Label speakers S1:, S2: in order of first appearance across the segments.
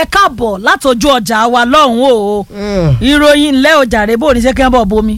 S1: ẹ káàbọ̀ látọjú ọjà wa lọ́hùn o ìròyìn ńlẹ́ ọjà rẹ̀ bó ní ṣe kí wọ́n bọ̀ bomi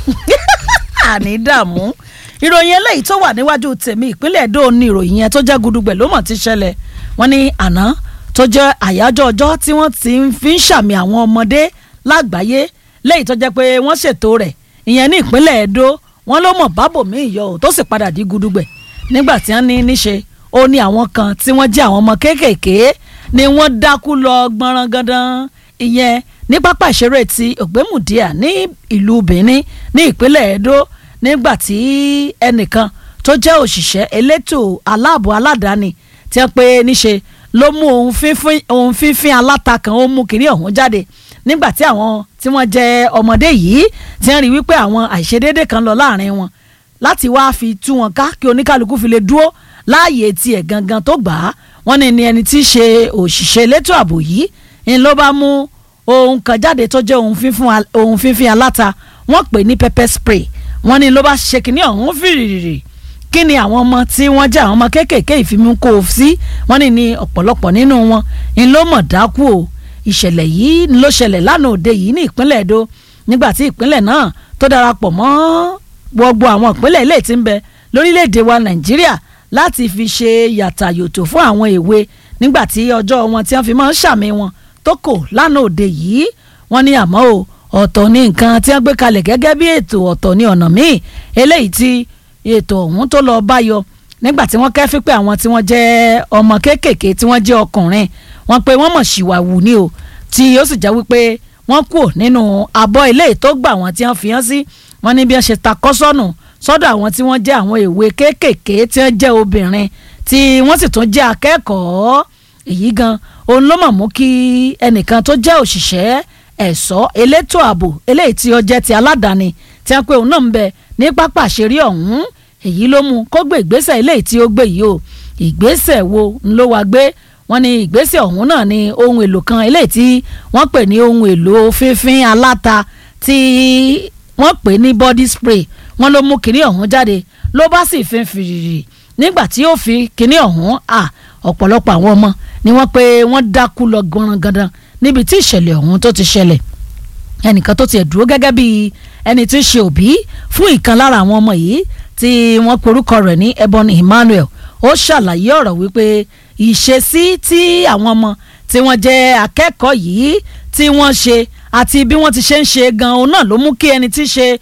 S1: àní dààmú ìròyìn eléyìí tó wà níwájú tèmi ìpínlẹ̀ Èdó ní ìròyìn yẹn tó jẹ́ gudugbẹ̀ ló mọ̀ ti ṣẹlẹ̀ wọ́n ní àná tó jẹ́ àyájọ́ ọjọ́ tí wọ́n ti fi ń ṣàmì àwọn ọmọdé lágbàáyé léyìí tó jẹ́ pé wọ́n ṣètò rẹ̀ ìyẹn ní ìpínlẹ̀ Èdó wọ́n ló mọ̀ bábòmí ìyọ̀ tó sì padà di gudugbẹ̀ nígbà tí wọ́n ní níṣe ó ní àwọn kan tí wọ́n jẹ́ àwọn ọmọ kéékèèké ni wọ́n dákú lọ gbọ́nrán gandan ìyẹn ní pápá ìṣeré ti Ògbémùdíà ní ìlú Benin ní ìpínlẹ̀ Èdó nígbà tí ẹnìkan tó jẹ́ òṣìṣẹ́ elétò aláàbò aládàáni tí wọ́n pé níṣe ló mú ohun fínfín aláta kan ó mú kiri ọ̀hún jáde nígbà tí àwọn tí wọ́n jẹ́ ọmọdé yìí tí wọ́n rí wípé àwọn àìṣedéédé kan lọ láàrin wọn láti wá fi tú wọn ká kí oníkálukú fi lè dúró láàyè tiẹ̀ gangan tó gbà á wọ́n ní ni ẹni tí í ṣe òṣìṣẹ́ elétò ààbò yìí ń ló bá mú ohun kan jáde tó jẹ́ ohun fínfín aláta wọ́n pè ní pepper spray wọ́n ní ló bá ṣe kínní ọ̀hún fìrìrì kí ni àwọn ọmọ tí wọ́n jẹ́ àwọn ọmọ kéékèèké ìfimú kó o sí wọ́n ní ọ̀pọ̀lọpọ̀ nínú wọn ń ló mọ̀ dákú o ìṣẹ̀lẹ̀ yìí ló ṣẹlẹ̀ lánàá òde yìí ní ìpínlẹ̀ Èdó nígbà tí ìpínlẹ̀ náà tó darapọ̀ mọ́ gbogbo àwọn ìpínlẹ̀ ilé tí ń bẹ lórílẹ̀‐èdè wa Nàìjíríà láti fi ṣe yàtàyòtò fún àwọn èwe nígbà tí ọjọ́ wọn tí wọ́n fi máa ń ṣàmì wọn tó kò lánàá òde yìí wọ́n ní àmọ́ o ọ̀tọ̀ ní nǹkan tí wọ́n gbé kalẹ̀ gẹ́gẹ́ bí ètò ọ̀tọ̀ ní ọ̀nà míì eléyìí tí ètò ọ̀hún tó lọ báyọ nígbà tí wọ́n kẹ́fí pé àwọn tí wọ́n jẹ́ ọmọ kéékèèké tí wọ́n jẹ́ ọkùnrin wọ́n pé wọ́n mọ̀ ṣìwàwù ni o tí ó sì jẹ́ wípé wọ́n kù nínú abọ́ ilé tó gbà wọ́n tí wọ́n fi hàn sí wọ́n ní bí wọ́n ṣe takọ́ sọ́nù sọ́dọ̀ àwọn tí wọ́n jẹ́ àwọn èwe kéékèèké tí wọ́n jẹ́ obìnrin tí wọ́n sì tún jẹ́ akẹ́kọ̀ọ́ èyí gan òun ló mọ̀ mú kí ẹnìkan tó jẹ́ òṣìṣẹ́ ẹ̀ṣọ́ elétò ààbò eléyìí tí ó jẹ́ ti aládàáni tí wọ́n pe òun náà ń bẹ ní pápá àṣírí ọ̀hún èyí ló mú kó gbé ìgbésẹ̀ eléyìí tí ó gbé yìí o ìgbésẹ̀ wo ló wá gbé wọ́n ní ìgbésẹ̀ ọ̀hún náà ní ohun èlò kan eléyìí tí wọ́n pè ní ohun èlò fínfín aláta tí wọ́n pè ní body spray wọ́n ló mú kinní ọ̀hún jáde ló bá sì fi fìrìrì nígbà tí ó fi kinní ọ̀hún ọ̀pọ̀lọpọ̀ àwọn ọmọ ni wọ́n pé wọ́n dákú lọ gandan níbi tí ìṣẹ̀lẹ̀ ọ̀hún tó ti ṣẹlẹ̀ ẹnìkan tó tiẹ̀ dúró gẹ́gẹ́ bí ẹni tí ń ṣe òbí fún ìkan lára àwọn ọmọ yìí tí wọ́n porúkọ rẹ̀ ní Ebony Emmanuel ó ṣàlàyé ọ̀rọ̀ wípé ìṣesí tí àwọn ọmọ tí wọ́n jẹ́ akẹ́kọ̀ọ́ yìí tí wọ́n ṣe àti bí wọ́n ti ṣe ń ṣe gan òun náà ló mú kí ẹni tí ṣe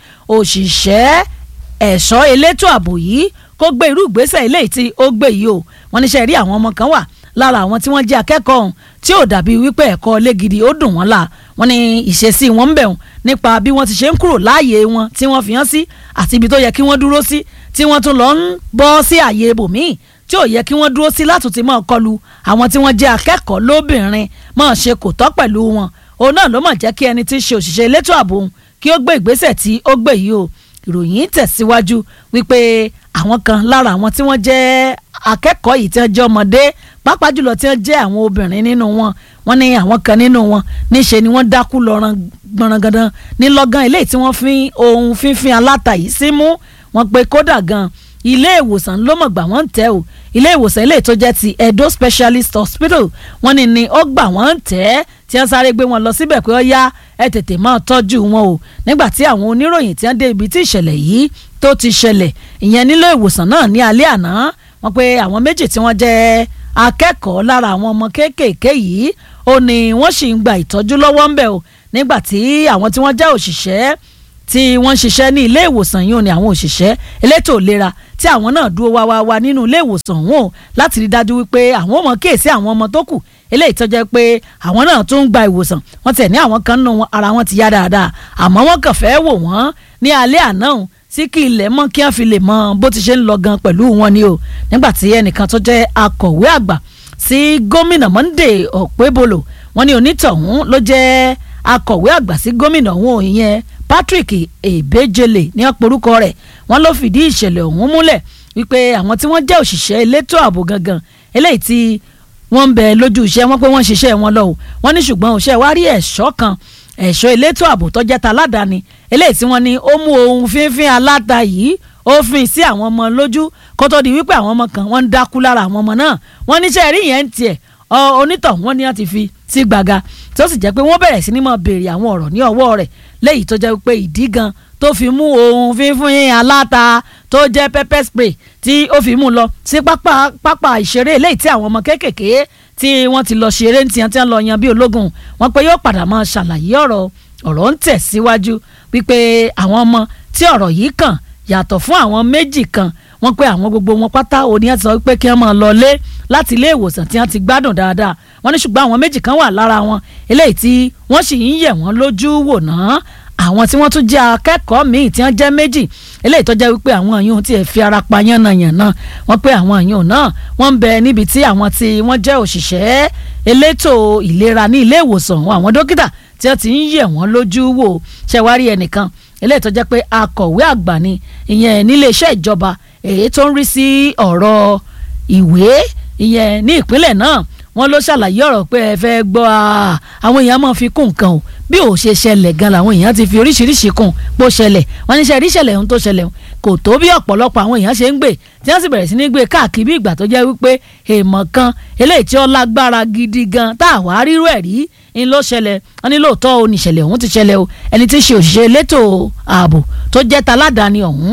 S1: òṣìṣẹ́ ẹ̀ṣọ́ elétò ààbò yìí kó gbé irú ìgbésẹ̀ eléyìí tí ó gbé yìí o wọ́n níṣẹ́ rí àwọn ọmọ kan wà lára àwọn tí wọ́n jẹ́ akẹ́kọ̀ọ́ ọ̀hún tí ò dàbí wípé ẹ̀kọ́ ilé gidi ó dùn wọ́n la wọ́n ní ìṣesí wọn ń bẹ̀rùn nípa bí wọ́n ti ṣe ń kúrò láàyè wọn tí wọ́n fi hàn sí àti ibi tó yẹ kí wọ́n dúró sí tí wọ́n tún lọ ń bọ́ sí àyè ibòmíì tí ò yẹ kí wọ́n dúró sí láti ti máa kọlu àwọn tí wọ́n jẹ́ akẹ́kọ̀ọ́ lóbìnrin máa ṣe kò tọ́ pẹ̀lú wọn òun náà ló mọ̀ jẹ́ kí ẹni tí ń ṣe òṣìṣẹ́ elétò ààbò kí ó gbé ìgbésẹ̀ tí ó gbé yìí o ìròyìn tẹ̀síwájú wípé àwọn kan lára àwọn tí wọ́n jẹ́ akẹ́kọ̀ọ́ yìí tí wọ́n jẹ́ ọmọdé pàápàá jùlọ tí wọ́n jẹ́ àwọn obìnrin nínú wọn wọ́n ní àwọn kan nínú wọn níṣe ni wọ́n dákú lọ́rán gbọ̀nrangandan nílọ́gán eléyìí tí wọ́n fi ohun fínfín aláta yìí sí mú wọn pé kódà gan ilé ìwòsàn ló mọ̀ gbà wọ́n tẹ́ o ilé ìwòsàn eléyìí tó jẹ́ ti Edo Specialist Hospital wọ́n ní ó gbà wọ́n tẹ́ tí wọ́n sáré gbé wọn lọ síbẹ̀ pé ó yá ẹ tètè máa tọ́jú wọn o nígbà tí àwọn oníròyìn tí wọ́n dé ibi tí ìṣẹ̀lẹ̀ yìí tó ti ṣẹlẹ̀ ìyẹn nílé ìwòsàn náà ní alẹ́ àná wọ́n pé àwọn méjì tí wọ́n jẹ́ akẹ́kọ̀ọ́ lára àwọn ọmọ kéékèèké yìí ó ní wọ́n sì ń gba ìtọ́jú lọ́wọ́ ń bẹ̀ o nígbà tí àwọn tí wọ́n jẹ́ òṣìṣẹ́ tí wọ́n ń ṣiṣẹ́ ní ilé ìwòsàn yìí ò ní àwọn òṣìṣẹ́ elétò ìlera tí àwọn náà dúró wá nínú ilé ìwòsàn wọn o láti rí dájú wípé àwọn ọmọ kíyèsí àwọn ọmọ tó kù eléyìí tó jẹ́ pé àwọn náà tún ń gba ìwòsàn wọ́n tẹ̀ ní àwọn kan nínú ara wọn ti yá dáadáa àmọ́ wọ́n kàn fẹ́ wò wọ́n ní alẹ́ àná sí kí ilẹ̀ mọ́ kí wọ́n fi lè mọ bó ti ṣe ń lọ gan pẹ̀lú wọn ni o nígbà tí ẹnìkan tó jẹ́ akọ̀wé àgbà sí gómìnà Monday Okpebholo wọ́n ní onítọ̀hún ló jẹ́ akọ̀wé àgbà sí gómìnà òun ìyẹn Patrick Ebejele ní ọ̀pọ̀rúkọ rẹ̀ wọ́n ló fìdí ìṣẹ̀lẹ̀ ọ̀hún múlẹ̀ wípé àwọn tí wọ́n jẹ́ òṣìṣẹ́ elétò ààbò gangan eléyìí tí wọ́n ń bẹ lójú iṣẹ́ wọn pé wọ́n ṣiṣẹ́ wọn lọ o wọ́n ní ṣùgbọ́n òṣìṣẹ́ wa rí ẹ̀ṣọ́ kan ẹ̀ṣọ́ elétò ààbò tó jẹ́ ta aládàáni eléyìí tí wọ́n ní ó mú ohun fínfín aláta yìí ó fin sí àwọn ọmọ lójú kó tó di wípé àwọn ọmọ kan wọ́n ń dákú lára àwọn ọmọ náà wọ́n níṣẹ́ rí yẹn ń tiẹ̀ onítọ̀hún wọn ni wọ́n ti fi sí gbàgà tó sì jẹ́ pé wọ́n bẹ̀rẹ̀ sí ní máa béèrè àwọn ọ̀rọ̀ ní ọwọ́ rẹ̀ léyìí tó jẹ́ pé ìdí gan tó fi mú ohun fífún aláta tó jẹ́ pepper spray tí ó fi mú lọ sí pápá ìṣeré léyìí tí àwọn ọmọ kéékèèké tí wọ́n ti lọ ṣeré ní tiẹ̀ tí wọ́n lọ yan bí ológun wọ́n pé yóò padà máa ṣàlàyé ọ̀rọ̀ ń tẹ̀síwájú wípé àwọn ọmọ tí ọ̀rọ̀ yìí kàn yàtọ̀ fún àwọn méjì kan wọ́n pé àwọn gbogbo wọn pátá òní ẹ̀ sọ pé kí wọ́n máa lọ lé láti ilé ìwòsàn tí wọ́n ti gbádùn dáadáa wọ́n ní ṣùgbọ́n àwọn méjì kan wà lára wọn eléyìí tí wọ́n sì ń yẹ̀ wọ́n lójú wò náà àwọn tí wọ́n tún jẹ́ akẹ́kọ̀ọ́ míì tí wọ́n jẹ́ méjì eléyìí tó jẹ́ wípé àwọn èèyàn tí ẹ̀ fi ara pa yánnayànna wọ́n pé àwọn èèyàn náà wọ́n ń bẹ níbi tí àwọn tí wọ́n jẹ́ òṣìṣẹ́ elétò ìlera ní ilé ìwòsàn àwọn dókítà tí wọ́n ti ń yẹ̀ wọ́n lójú wò ṣẹ̀wárí ẹnìkan eléyìí tó jẹ́ pé akọ̀wé àgbà ni ìyẹn nílé iṣẹ́ ìjọba èyí tó ń rí sí ọ̀rọ̀ ìwé ìyẹn ní ìpínlẹ̀ náà wọ́n ló ṣàlàyé ọ̀rọ̀ pé ẹ fẹ́ gbọ́ àwọn èèyàn máa fi kún nǹkan o bí ò ṣe ṣẹlẹ̀ gan làwọn èèyàn ti fi oríṣiríṣi kún bó ṣẹlẹ̀ wọ́n ní ṣe rí ṣẹlẹ̀ ohun tó ṣẹlẹ̀ kò tó bí ọ̀pọ̀lọpọ̀ àwọn èèyàn ṣe ń gbé tí wọ́n sì bẹ̀rẹ̀ sí ní gbé káàkiri bí ìgbà tó jẹ́ wípé èèmọ̀ kan eléyìí tí ó lágbára gidi gan tá a wá rírú ẹ̀ rí ń ló ṣẹlẹ̀ wọ́n ní lóòótọ́ o níṣẹ̀lẹ̀ ọ̀hún ti ṣẹlẹ̀ o ẹni tí ń ṣe òṣìṣẹ́ elétò ààbò tó jẹ́ taládàáni ọ̀hún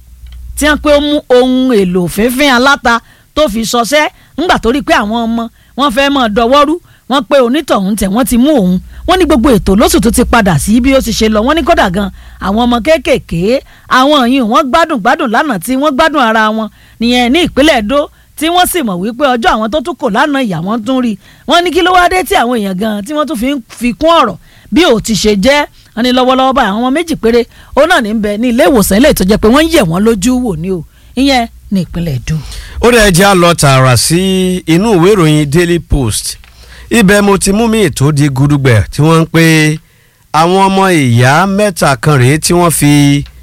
S1: tí wọ́n pé ó mú ohun èlò fínfín aláta tó fi ṣọṣẹ́ ńgbà tó rí pé àwọn ọmọ wọn fẹ́ mọ̀ dọwọ́rú wọ́n pé onítọ̀hún tẹ̀ wọ́n ti mú òun wọ́n ní gbogbo ètò lóṣù tó ti padà sí bí ó ti ṣe lọ wọ́n ní kódà gan àwọn ọmọ kéékèèké àwọn yìí wọ́n gbádùn lánàá tí wọ́n gbádùn ara wọn nìyẹn ní ìpínlẹ̀ Èdó tí wọ́n sì mọ̀ wípé ọjọ́ àwọn tó tún kò lánàá ìyá wọn tún rí wọ́n ní kí ló wá dé tí àwọn èèyàn gan tí wọ́n tún fi kún ọ̀rọ̀ bí ó ti ṣe jẹ́ wọ́n ní lọ́wọ́lọ́wọ́ báyìí àwọn ọmọ méjì péré òun náà ní bẹ ní ilé ìwòsàn ilé ìtọ́jẹ́ pé wọ́n ń yẹ̀ wọ́n lójú wò ní o ìyẹn ní ìpínlẹ̀ Èdó.
S2: ó dẹ̀ já lọ tààrà sí inú ìwé ìròyìn Daily Post ibẹ̀ mo ti mú mi ètò di gudugbẹ̀ tí wọ́n ń pè àwọn ọmọ ìyá mẹ́ta kan rèé tí wọ́n fi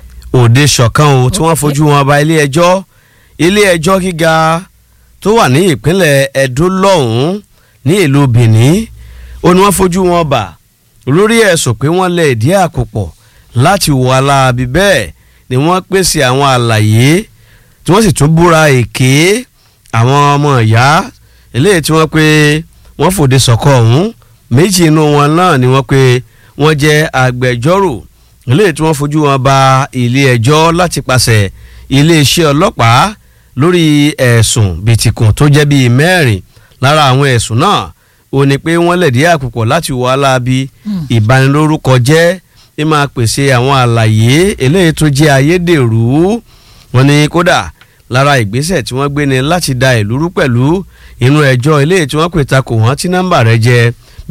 S2: òde ṣọ̀kan o tí wọ́n fojú wọn ba ilé ẹjọ́ gíga tó wà ní ìpínlẹ̀ Ẹdó lọ́hùn-ún ní ìlú Benin ó ní wọ́n fojú wọn bà lórí ẹ̀sùn pé wọ́n lẹ̀ ìdí àkùpọ̀ láti wà láabi bẹ́ẹ̀ ni wọ́n pèsè àwọn àlàyé tí wọ́n sì tún búra èké àwọn ọmọ ìyá eléyìí tí wọ́n pé wọ́n fòde sọ̀kọ̀ ọ̀hún méjì inú wọn náà ni wọ́n pé wọ́n jẹ́ agbẹjọ́rò eléyìí tí wọ́n fojú wọn ba ilé ẹjọ́ láti pàṣẹ iléeṣẹ́ ọlọ́pàá lórí ẹ̀sùn bìtìkùn tó jẹ́ bíi mẹ́rin lára àwọn ẹ̀sùn náà ó ní pé wọ́n lẹ̀dí àpòpọ̀ láti wà láabi ìbanilórúkọ jẹ́ ẹ máa pèsè àwọn àlàyé eléyìí tó jẹ́ ayédèrú wọ́n ní kódà lára ìgbésẹ̀ tí wọ́n gbé ni láti da ìlú rú pẹ̀lú inú ẹjọ́ eléyìí tí wọ́n pè takò wọ́n tí nọ́mbà rẹ̀ jẹ́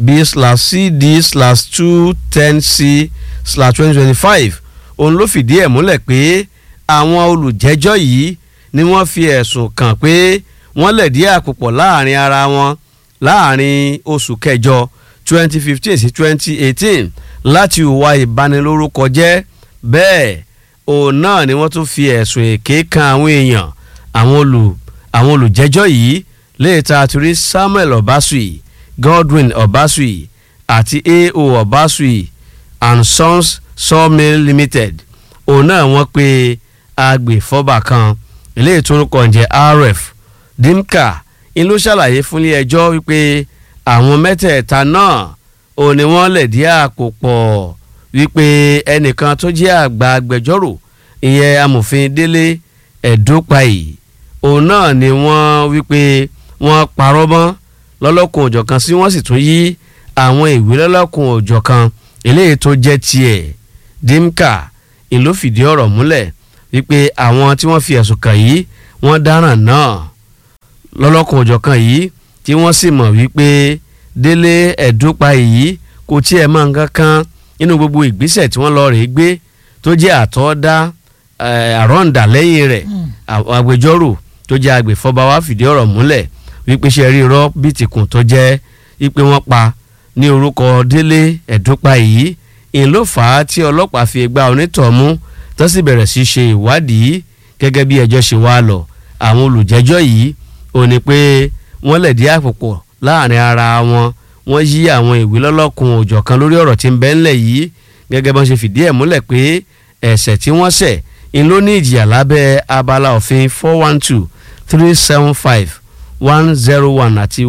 S2: B/CD/210C/2025 òun ló fìdí ẹ̀ múlẹ̀ pé àwọn olùjẹ́jọ́ yìí ni wọ́n fi ẹ̀sùn kàn pé wọ́n lẹ̀dí àpòpọ̀ láàrin ara wọn láàrin oṣù kẹjọ 2015 sí 2018 láti hùwà ìbanilórúkọ jẹ́ bẹ́ẹ̀ òun náà ni wọ́n tún fi ẹ̀sùn èké kan àwọn èèyàn àwọn olùjẹ́jọ́ yìí léèta àtúrí Samuel Obasui Godwin Obasui àti A.O. Obasui and Sons Sawmill Limited òun náà wọ́n pe agbèfọ́ba kan ilé ìtúrúkọ ǹjẹ́ RF Dimka in ló ṣàlàyé fún ilé ẹjọ́ wípé àwọn mẹ́tẹ̀ẹ̀ta náà òun ni wọ́n lẹ̀dí àpò pọ̀ wípé ẹnìkan tó jẹ́ àgbà agbẹjọ́rò ìyẹn amòfin Délé Ẹ̀dópàì òun náà ni wọ́n wípé wọ́n parọ́ mọ́ lọ́lọ́kùn òjọ̀kan sí wọ́n sì tún yí àwọn ìwé lọ́lọ́kùn òjọ̀kan eléyìí tó jẹ́ tiẹ̀ Dimka in ló fìdí ọ̀rọ̀ múlẹ̀ wípé àwọn tí wọ́n fi ẹ̀sùn kàn yìí wọ́n dáràn náà lọ́lọ́kùn òjọ̀kan yìí tí wọ́n sì mọ̀ wípé Délé Ẹ̀dópàì yìí kò tiẹ̀ mọ̀ nǹkan kan nínú gbogbo ìgbésẹ̀ tí wọ́n lọ rèé gbé tó jẹ́ àtọ́dá àrọ́ǹdà lẹ́yìn rẹ̀ agbẹjọ́rò tó jẹ́ agbèfọ́ba wa fìdí ọ̀rọ̀ múlẹ̀ wípé ṣe rí irọ́ bíi tìkùn tó jẹ́ wípé wọ́n pa ní orúkọ Délé Ẹ̀dópàì yìí ìyẹn ló fà á tí ọlọ́pàá fi gbá onítọ̀ọ́mú tó sì bẹ̀rẹ̀ sí ṣe ìwádìí gẹ́gẹ́ bí ẹjọ́ ṣe wá lọ àwọn olùjẹ́jọ́ yìí ò ní pé wọ́n lẹ̀dí àpòpọ̀ láàrin ara wọn wọ́n yí àwọn ìwé lọ́lọ́kun òjọ̀kan lórí ọ̀rọ̀ tí ń bẹ ńlẹ̀ yìí gẹ́gẹ́ bọ́n ṣe fìdí ẹ̀ múlẹ̀ pé ẹ̀ṣẹ̀ tí wọ́n ṣẹ̀ ń ló ní ìjìyà lábẹ́ abala òfin 412375 101 àti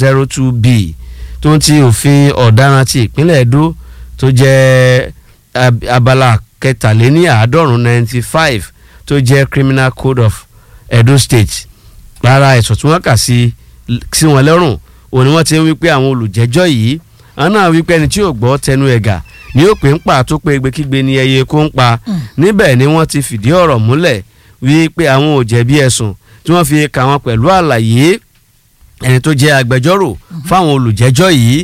S2: 102B tó ń ti òfin ọ̀daràn ti ìpínlẹ̀ Edo tó jẹ́ abala kẹtàléníàádọ́rùn 95 tó jẹ́ Criminal Code of Edo State. Lára ẹ̀sùn tí wọ́n kà sí wọn lọ́rùn òun ni wọ́n ti ń wí pé àwọn olùjẹ́jọ́ yìí àwọn náà wí pé ẹni tí ò gbọ́ tẹnu ẹ̀gà ni ó pè ń pa tó pé gbékígbé ni ẹyẹ kó ń pa. Níbẹ̀ ni wọ́n ti fìdí ọ̀rọ̀ múlẹ̀ wí pé àwọn ò jẹ̀bi ẹ̀sùn tí wọ́n fi kà wọ́n pẹ̀lú àlàyé ẹni tó jẹ́ agbẹjọ́rò fáwọn olùjẹ́jọ́ yìí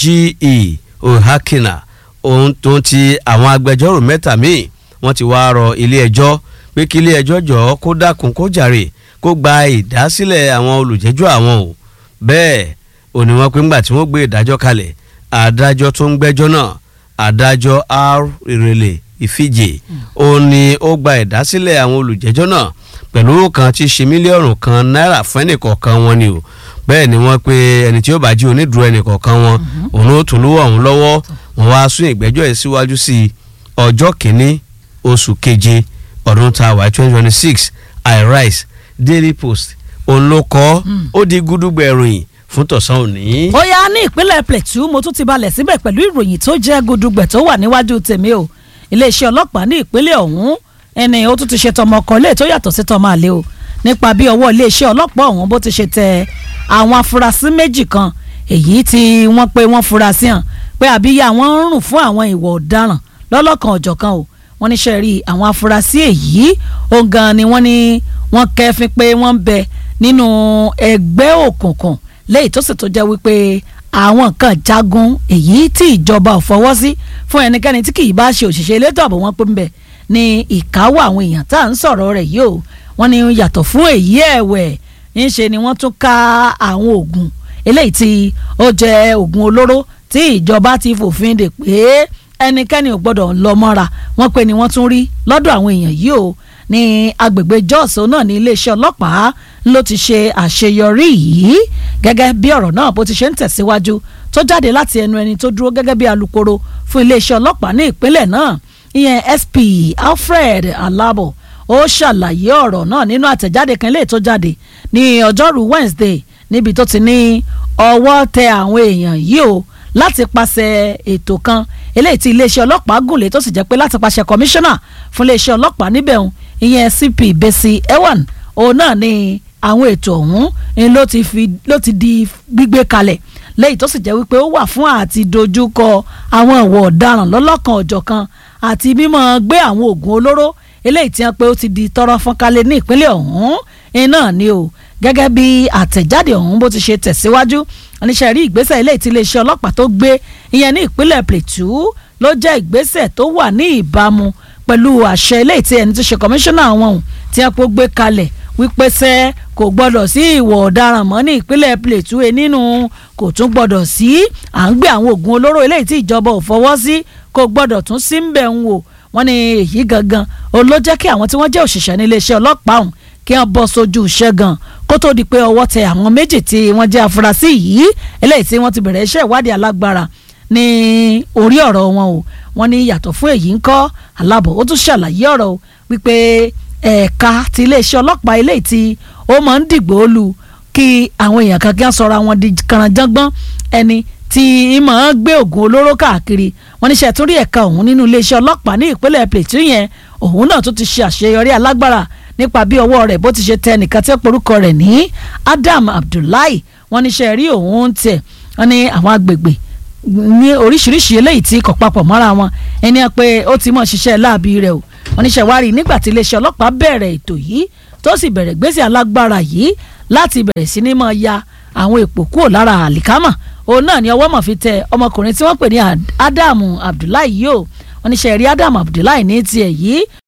S2: G.E. Ohakina ohun tó ń ti àwọn agbẹjọ́rò mẹ́ta míì wọ́n ti wá rọ ilé ẹjọ́ pé kí ilé ẹjọ́ jọ̀ọ́ kó dákun kó jàre kó gba ìdásílẹ̀ àwọn olùjẹ́jọ́ àwọn o. Bẹ́ẹ̀ ò ní wọ́n pé ńgbà tí wọ́n gbé ìdájọ́ kalẹ̀ adájọ́ tó ń gbẹ́jọ́ náà adájọ́ R. Ìrẹ̀lẹ̀ Ìfíjì ó ní ó gba ìdásílẹ̀ àwọn olùjẹ́jọ́ náà pẹ̀lú kan tí ṣe mílíọ̀nù kan náírà fún ẹnìkọ̀ọ̀kan wọn ni o. Bẹ́ẹ̀ ni wọ́n pé ẹni tí ó bá jí onídùúró ẹnìkọ̀ọ̀kan wọn òun ó tún lówó ọ̀hún lọ́wọ́ wọn wá sún ìgbẹ́jọ́ yìí síwájú sí ọjọ́ kìíní oṣù keje ọdún tá a wà 2026. iRice Daily Post òun ló kọ ó di gúdúgbẹ̀ ìròyìn fún tọ̀sán òní.
S1: ó yá ní ìpínlẹ̀ Plateau mo tún ti balẹ̀ síbẹ̀ pẹ̀lú ìròyìn tó jẹ́ gúdúgbẹ̀ tó wà níwájú tèmi o. Iléeṣẹ́ ọlọ́pàá ní ìpínlẹ̀ ọ̀hún ẹni ó tún ti ṣe tọmọ ọkọ ilé tó yàtọ̀ sí tọmọ àlè o nípa bí ọwọ́ iléeṣẹ́ ọlọ́pàá ọ̀hún bó ti ṣe tẹ àwọn afurasí méjì kan èyí tí wọ́n pé wọ́n fura sí hàn pé àbíyá wọn ń rùn fún àwọn ìwà ọ̀daràn lọ́lọ́kan ọ̀jọ̀kan o. Wọ́n ní ṣe rí àwọn afurasí èyí òun gan ni wọ́n ní wọ́n kẹ́fín pé wọ́n ń bẹ nínú ẹgbẹ́ òkùnkùn léyìí tó sì tó jẹ́ wípé àwọn kan jagun èyí tí ìjọba ò fọwọ́ sí fún ẹnikẹ́ni tí kì í bá ṣe òṣìṣẹ́ elétò ààbò wọn pé ń bẹ ní ìkáwọ́ àwọn èèyàn tá à ń sọ̀rọ̀ rẹ̀ yìí o. Wọ́n ní yàtọ̀ fún èyí ẹ̀wẹ̀ ńṣe ni wọ́n tún ká àwọn oògùn eléyìí tí ó jẹ́ oògùn olóró tí ìjọba ti fòfin dè pé ẹnikẹ́ni ò gbọ́dọ̀ lọ mọ́ra wọ́n pé ni wọ́n tún rí lọ́dọ̀ àwọn èèyàn yìí o. Ní agbègbè Jos náà ní iléeṣẹ́ ọlọ́pàá ló ti ṣe àṣeyọrí yìí gẹ́gẹ́ bí ọ̀rọ̀ náà bó ti ṣe ń tẹ̀síwájú tó jáde láti ẹnu ẹni tó dúró gẹ́gẹ́ bí alukoro fún iléeṣẹ́ ọlọ́pàá ní ìpínlẹ̀ náà ìyẹn SP Alfred Alabo ó ṣàlàyé ọ̀rọ̀ náà nínú àtẹ̀jáde kan lè tó jáde ní ọjọ́rú Wednesday níbi tó ti ní ọwọ́ tẹ àwọn èèyàn yìí o láti pàṣẹ ètò kan eléyìí tí iléeṣẹ́ ọlọ́pàá gùnlé tó sì jẹ́ pé láti pàṣẹ kọmíṣánná fún iléeṣẹ́ ọlọ́pàá níbẹ̀ òun ìyẹn CP Bessy Ewan òun náà ni àwọn ètò ọ̀hún ló ti di gbígbé kalẹ̀ lẹ́yìn tó sì jẹ́ wípé ó wà fún àti dojúkọ àwọn ìwà ọ̀daràn lọ́lọ́kan ọ̀jọ̀kan àti mímọ́ gbé àwọn oògùn olóró eléyìí tí wọ́n pé ó ti di tọrọ fọ́nkálẹ̀ ní ìpínlẹ̀ ọ̀hún iná ni o gẹ́gẹ́ bí àtẹ̀jáde ọ̀hún bó ti ṣe tẹ̀síwájú oníṣẹ́ rí ìgbésẹ̀ eléyìí tí iléeṣẹ́ ọlọ́pàá tó gbé ìyẹn ní ìpínlẹ̀ Plateau ló jẹ́ ìgbésẹ̀ tó wà ní ìbámu pẹ̀lú àṣẹ eléyìí tí ẹni tó ṣe kọmíṣánná àwọn tí wọ́n pé gbé kalẹ̀ wípé sẹ́ kò gbọ́dọ̀ sí ìwà ọ̀daràn mọ́ ní ìpínlẹ̀ Plateau nínú kò tún gbọ́dọ̀ sí à ń gbé àwọn oògùn olóró eléyìí tí ìjọba ò fọwọ́ sí kò gbọ́dọ̀ tún sí ń bẹ̀ ń wò wọ́n ní èyí gangan ó ló jẹ́ kí àwọn tí wọ́n jẹ́ òṣìṣẹ́ ní iléeṣẹ́ ọlọ́pàá ọ̀hún kí wọ́n bọ́ sójú iṣẹ́ gan kó tó di pé ọwọ́ tẹ àwọn méjì tí wọ́n jẹ́ afurasí yìí eléyìí tí wọ́n ti bẹ̀rẹ̀ iṣẹ́ ìwádìí alágbára ní orí ọ̀rọ̀ wọn o. Wọ́n ní yàtọ̀ fún èyí ńkọ́ Alábọ̀ ó tún ṣàlàyé ọ̀rọ̀ o wípé ẹ̀ka ti iléeṣẹ́ ọlọ́pàá eléyìí tí ó máa ń dìgbò lu kí àwọn èèyàn kan kí wọ́n sọra wọn di kànrànjọ́gbọ́n ẹni tí máa ń gbé oògùn olóró káàkiri. Wọ́n ní ṣe àtúrí ẹ̀ka ọ̀hún nínú iléeṣẹ́ ọlọ́pàá ní ìpínlẹ̀ Plateau yẹn òun náà tún ti ṣe àṣeyọrí alágbára nípa bí ọwọ́ rẹ̀ bó ti ṣe tẹ nìkan tí porúkọ rẹ̀ ní Adam Abdullahi. Wọ́n ní ṣe rí òun tẹ̀ wọ́n ní àwọn agbègbè ní oríṣiríṣi eléyìí tí kò papọ̀ mọ́ra wọn ẹni pé ó ti mọ̀ ṣiṣẹ́ láàbí rẹ̀ o. Wọ́n ní ṣe wá rí nígbà tí iléeṣẹ́ ọlọ́pàá bẹ̀rẹ̀ ètò yìí tó sì bẹ̀rẹ̀ gbèsè alágbára yìí láti bẹ̀rẹ̀ sí ní máa ya àwọn èpò kúrò lára àlìkámà òun náà ni ọwọ́ mọ̀ fi tẹ ọmọkùnrin tí wọ́n pè ní Adam Abdullahi yìí o. Wọ́n ní ṣe rí Adam Abdullahi ní tiẹ̀ yìí